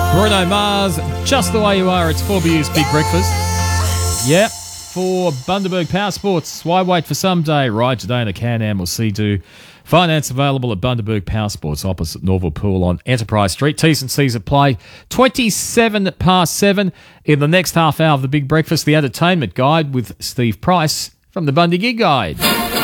Bruno Mars, Just the Way You Are. It's 4BU's Big Breakfast. Yep, for Bundaberg Power Sports. Why wait for someday? Ride today in a Can-Am or Sea-Doo. Finance available at Bundaberg Power Sports opposite Norval Pool on Enterprise Street. T's and C's at play. 7:27 in the next half hour of the Big Breakfast, the entertainment guide with Steve Price from the Bundy Gig Guide.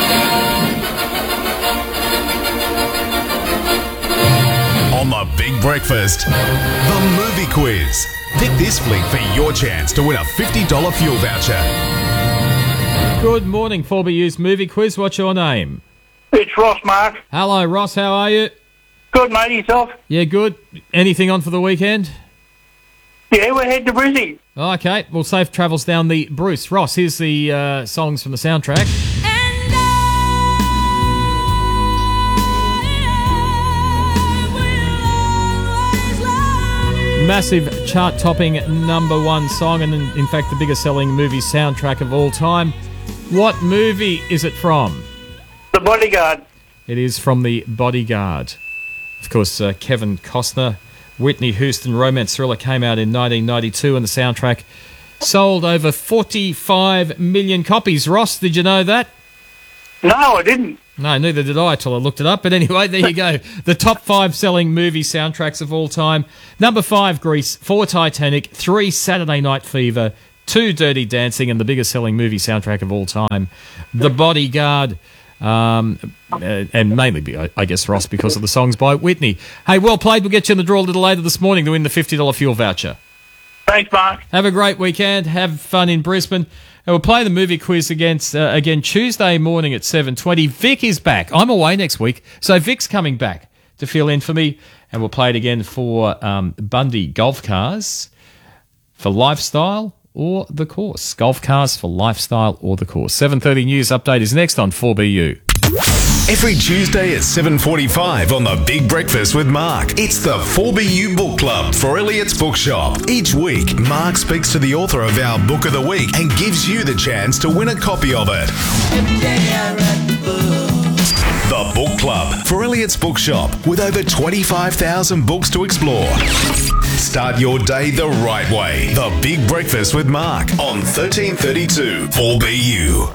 On the Big Breakfast, the movie quiz. Pick this flick for your chance to win a $50 fuel voucher. Good morning, 4BU's movie quiz. What's your name? It's Ross, Mark. Hello, Ross. How are you? Good, mate. Yourself? Yeah, good. Anything on for the weekend? Yeah, we're heading to Brizzy. Okay, well, safe travels down the Bruce. Ross, here's the songs from the soundtrack. Massive chart-topping number one song, and in fact the biggest-selling movie soundtrack of all time. What movie is it from? The Bodyguard. It is from The Bodyguard. Of course, Kevin Costner, Whitney Houston romance thriller came out in 1992, and the soundtrack sold over 45 million copies. Ross, did you know that? No, I didn't. No, neither did I till I looked it up. But anyway, there you go. The top 5 selling movie soundtracks of all time. Number 5, Grease. 4, Titanic. 3, Saturday Night Fever. 2, Dirty Dancing. And the biggest selling movie soundtrack of all time, The Bodyguard. And mainly, I guess, Ross, because of the songs by Whitney. Hey, well played. We'll get you in the draw a little later this morning to win the $50 fuel voucher. Thanks, Mark. Have a great weekend. Have fun in Brisbane. And we'll play the movie quiz again Tuesday morning at 7:20. Vic is back. I'm away next week, so Vic's coming back to fill in for me. And we'll play it again for Bundy Golf Cars for Lifestyle or the Course. Golf Cars for Lifestyle or the Course. 7:30 news update is next on 4BU. Every Tuesday at 7:45 on the Big Breakfast with Mark. It's the 4BU Book Club for Elliot's Bookshop. Each week, Mark speaks to the author of our Book of the Week and gives you the chance to win a copy of it. The Book Club for Elliot's Bookshop with over 25,000 books to explore. Start your day the right way. The Big Breakfast with Mark on 1332 4BU.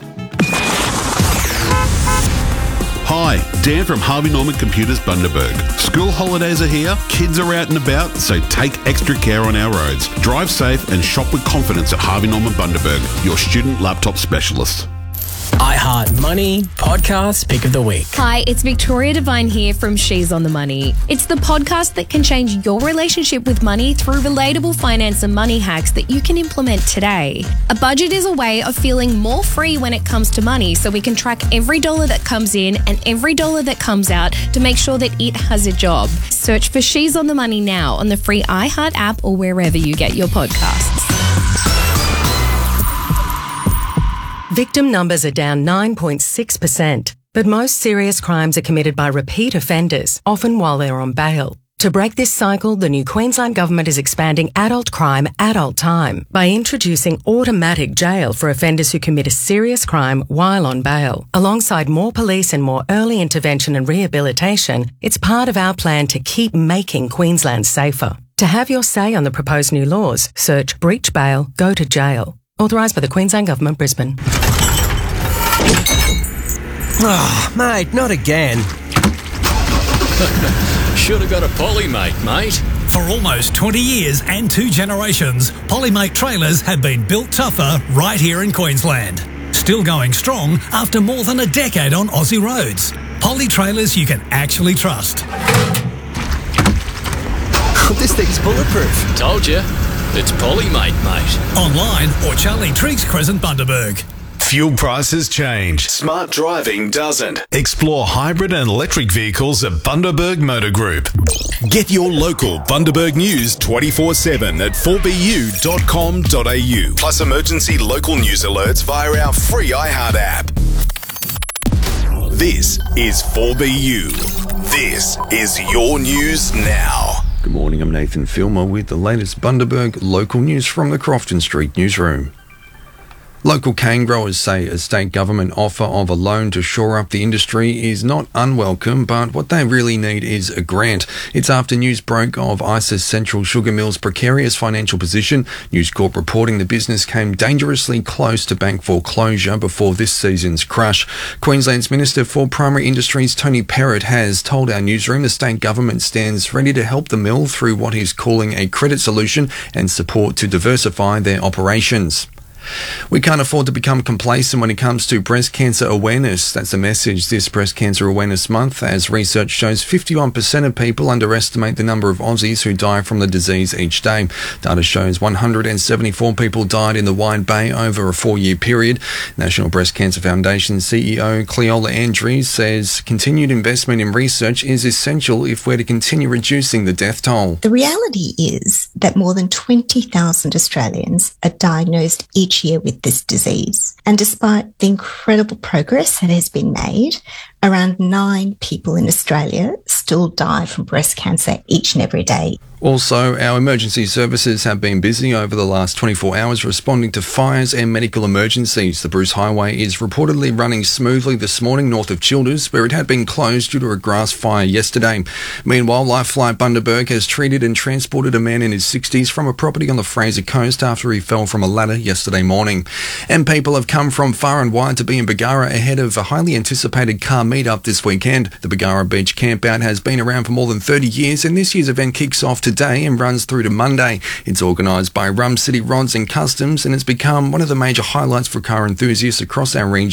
Hi, Dan from Harvey Norman Computers Bundaberg. School holidays are here, kids are out and about, so take extra care on our roads. Drive safe and shop with confidence at Harvey Norman Bundaberg, your student laptop specialist. iHeart Money Podcast Pick of the Week. Hi, it's Victoria Devine here from She's on the Money. It's the podcast that can change your relationship with money through relatable finance and money hacks that you can implement today. A budget is a way of feeling more free when it comes to money, so we can track every dollar that comes in and every dollar that comes out to make sure that it has a job. Search for She's on the Money now on the free iHeart app or wherever you get your podcasts. Victim numbers are down 9.6%, but most serious crimes are committed by repeat offenders, often while they're on bail. To break this cycle, the new Queensland Government is expanding adult crime, adult time by introducing automatic jail for offenders who commit a serious crime while on bail. Alongside more police and more early intervention and rehabilitation, it's part of our plan to keep making Queensland safer. To have your say on the proposed new laws, search Breach Bail, Go to Jail. Authorised by the Queensland Government, Brisbane. Oh, mate, not again. Should have got a Polymate, mate. For almost 20 years and 2 generations, Polymate trailers have been built tougher right here in Queensland. Still going strong after more than a decade on Aussie roads. Poly trailers you can actually trust. This thing's bulletproof. Told you. It's Polymate, mate. Online or Charlie Triggs Crescent, Bundaberg. Fuel prices change. Smart driving doesn't. Explore hybrid and electric vehicles at Bundaberg Motor Group. Get your local Bundaberg news 24/7 at 4bu.com.au. Plus emergency local news alerts via our free iHeart app. This is 4BU. This is your news now. Good morning, I'm Nathan Filmer with the latest Bundaberg local news from the Crofton Street newsroom. Local cane growers say a state government offer of a loan to shore up the industry is not unwelcome, but what they really need is a grant. It's after news broke of ISIS Central Sugar Mill's precarious financial position. News Corp reporting the business came dangerously close to bank foreclosure before this season's crush. Queensland's Minister for Primary Industries, Tony Perrott, has told our newsroom the state government stands ready to help the mill through what he's calling a credit solution and support to diversify their operations. We can't afford to become complacent when it comes to breast cancer awareness. That's the message this Breast Cancer Awareness Month, as research shows 51% of people underestimate the number of Aussies who die from the disease each day. Data shows 174 people died in the Wide Bay over a 4-year period. National Breast Cancer Foundation CEO Cleola Andrews says continued investment in research is essential if we're to continue reducing the death toll. The reality is that more than 20,000 Australians are diagnosed each year with this disease. And despite the incredible progress that has been made, around 9 people in Australia still die from breast cancer each and every day. Also, our emergency services have been busy over the last 24 hours responding to fires and medical emergencies. The Bruce Highway is reportedly running smoothly this morning north of Childers, where it had been closed due to a grass fire yesterday. Meanwhile, Life Flight Bundaberg has treated and transported a man in his 60s from a property on the Fraser Coast after he fell from a ladder yesterday morning. And people have come from far and wide to be in Bargara ahead of a highly anticipated car meet-up this weekend. The Bargara Beach Campout has been around for more than 30 years, and this year's event kicks off today and runs through to Monday. It's organised by Rum City Rods and Customs, and it's become one of the major highlights for car enthusiasts across our region.